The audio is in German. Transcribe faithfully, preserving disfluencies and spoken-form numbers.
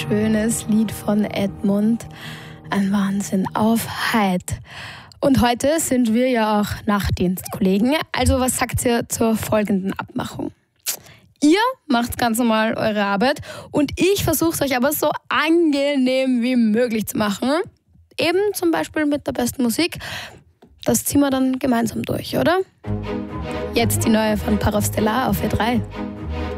wunderschönes Lied von Edmund. Ein Wahnsinn, auf Heid. Und heute sind wir ja auch Nachtdienstkollegen. Also was sagt ihr zur folgenden Abmachung? Ihr macht ganz normal eure Arbeit und ich versuche es euch aber so angenehm wie möglich zu machen. Eben zum Beispiel mit der besten Musik. Das ziehen wir dann gemeinsam durch, oder? Jetzt die neue von Parastellar auf V drei.